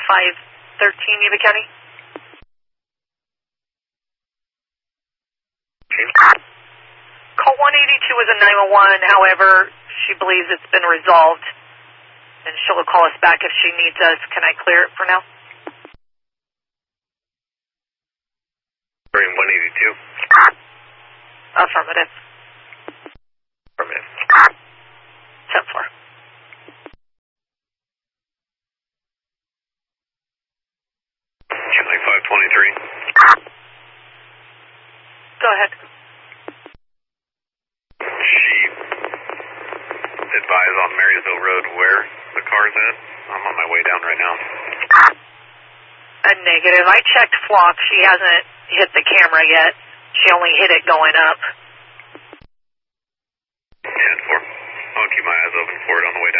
513 Yuba County. Call 182 is a 911, however, she believes it's been resolved, and she'll call us back if she needs us. Can I clear it for now? 182. Affirmative. Affirmative. 10-4. Charlie 523. Go ahead. She advised on Marysville Road where the car's at. I'm on my way down right now. A negative. I checked Flock. She hasn't hit the camera yet. She only hit it going up. 10-4. I'll keep my eyes open for it on the way down.